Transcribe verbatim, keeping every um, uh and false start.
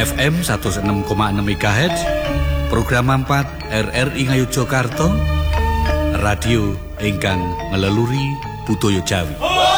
F M seratus enam koma enam MHz, program empat R R I Ngayogyakarta, radio ingkang ngeleluri budaya Jawi.